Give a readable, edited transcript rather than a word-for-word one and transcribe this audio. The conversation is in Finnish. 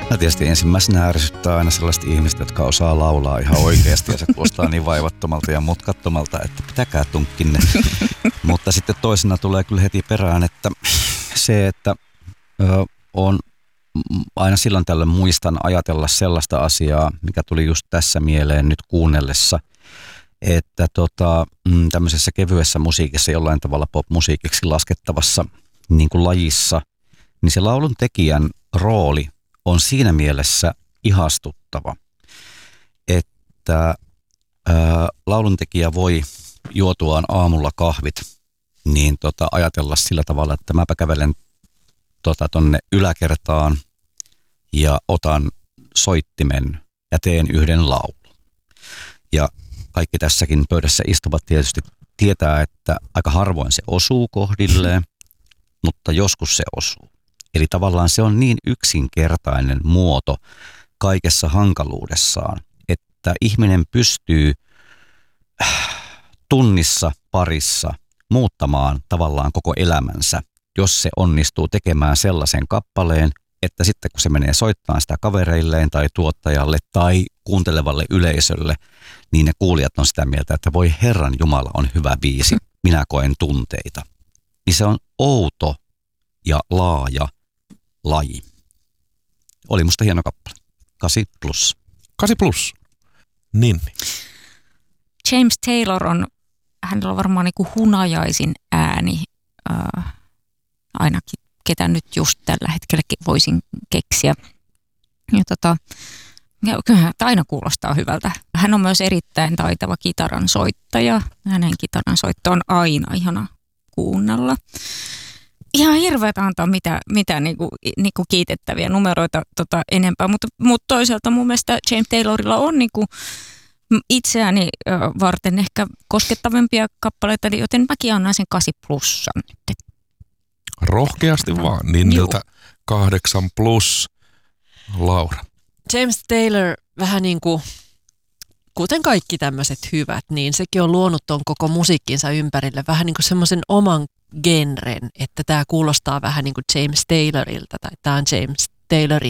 No tietysti ensimmäisenä ärsyttää aina sellaiset ihmiset, jotka osaa laulaa ihan oikeasti ja se kuulostaa niin vaivattomalta ja mutkattomalta, että pitäkää tunkkinne. Mutta sitten toisena tulee kyllä heti perään, että se, että on aina silloin tällöin muistan ajatella sellaista asiaa, mikä tuli just tässä mieleen nyt kuunnellessa, että tämmöisessä kevyessä musiikissa, jollain tavalla pop-musiikiksi laskettavassa niin kuin lajissa, niin se laulun tekijän rooli on siinä mielessä ihastuttava, että lauluntekijä voi juotuaan aamulla kahvit niin ajatella sillä tavalla, että mäpä kävelen tonne yläkertaan ja otan soittimen ja teen yhden laulun. Ja kaikki tässäkin pöydässä istuvat tietysti tietää, että aika harvoin se osuu kohdilleen, mutta joskus se osuu. Eli tavallaan se on niin yksinkertainen muoto kaikessa hankaluudessaan, että ihminen pystyy tunnissa parissa muuttamaan tavallaan koko elämänsä, jos se onnistuu tekemään sellaisen kappaleen, että sitten kun se menee soittamaan sitä kavereilleen tai tuottajalle tai kuuntelevalle yleisölle, niin ne kuulijat on sitä mieltä, että voi Herran Jumala on hyvä biisi, minä koen tunteita. Niin se on outo ja laaja laji. Oli musta hieno kappale. 8+. 8+. Ninni. James Taylor hänellä on varmaan niinku hunajaisin ääni, ainakin ketä nyt just tällä hetkellä voisin keksiä. Ja kyllähän aina kuulostaa hyvältä. Hän on myös erittäin taitava kitaran soittaja. Hänen kitaran soitto on aina ihana kuunnella. Ihan hirveätä antaa mitä niinku kiitettäviä numeroita enempää, mutta toisaalta mun mielestä James Taylorilla on niinku itseäni varten ehkä koskettavimpia kappaleita, joten mäkin annan sen 8+ nyt. Rohkeasti vaan, Ninniltä 8+. Laura. James Taylor vähän niin kuin, kuten kaikki tämmöiset hyvät, niin sekin on luonut ton koko musiikkinsa ympärille vähän niin kuin semmoisen oman genren, että tämä kuulostaa vähän niin kuin James Taylorilta tai tämä on James Taylorin